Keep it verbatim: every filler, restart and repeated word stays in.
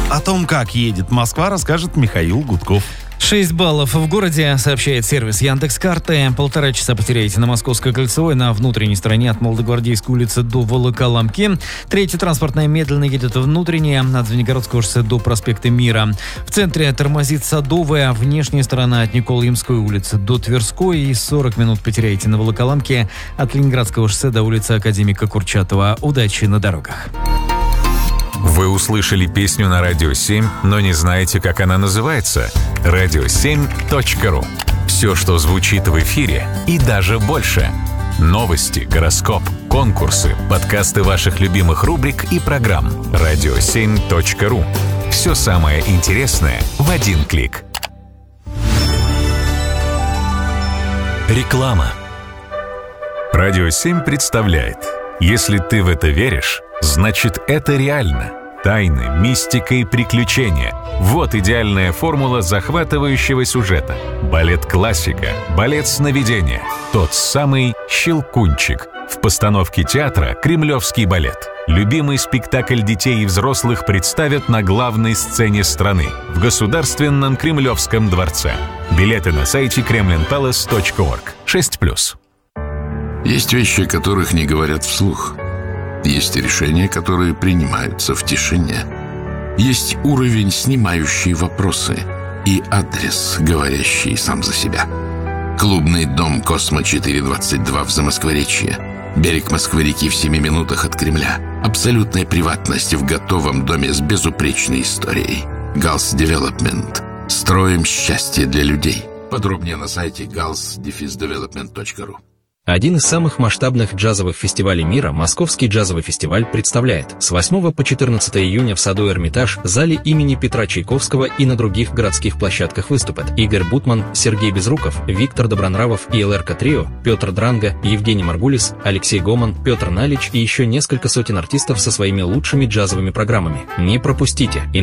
О том, как едет Москва, расскажет Михаил Гудков. шесть баллов в городе, сообщает сервис Яндекс.Карты. Полтора часа потеряете на Московской кольцевой, на внутренней стороне от Молодогвардейской улицы до Волоколамки. Третья транспортная медленно едет внутренняя, от Звенигородского шоссе до проспекта Мира. В центре тормозит Садовая, внешняя сторона от Николаемской улицы до Тверской. И сорок минут потеряете на Волоколамке от Ленинградского шоссе до улицы Академика Курчатова. Удачи на дорогах. Вы услышали песню на Радио семь, но не знаете, как она называется? радио семь точка ру. Все, что звучит в эфире, и даже больше. Новости, гороскоп, конкурсы, подкасты ваших любимых рубрик и программ. радио семь точка ру. Все самое интересное в один клик. Реклама. Радио семь представляет. Если ты в это веришь, значит, это реально. Тайны, мистика и приключения. Вот идеальная формула захватывающего сюжета. Балет-классика, балет-сновидения. Тот самый «Щелкунчик». В постановке театра «Кремлевский балет». Любимый спектакль детей и взрослых представят на главной сцене страны в Государственном Кремлевском дворце. Билеты на сайте кремлин пэлас точка орг. шесть плюс. Есть вещи, о которых не говорят вслух. Есть решения, которые принимаются в тишине. Есть уровень, снимающий вопросы, и адрес, говорящий сам за себя. Клубный дом «Космо четыреста двадцать два» в Замоскворечье. Берег Москвы-реки в семи минутах от Кремля. Абсолютная приватность в готовом доме с безупречной историей. Галс Девелопмент. Строим счастье для людей. Подробнее на сайте галс девелопмент точка ру. Один из самых масштабных джазовых фестивалей мира, Московский джазовый фестиваль, представляет с восьмого по четырнадцатое июня в саду Эрмитаж, зале имени Петра Чайковского и на других городских площадках выступят Игорь Бутман, Сергей Безруков, Виктор Добронравов и эл-эр-ка Трио, Петр Дранга, Евгений Маргулис, Алексей Гоман, Петр Налич и еще несколько сотен артистов со своими лучшими джазовыми программами. Не пропустите!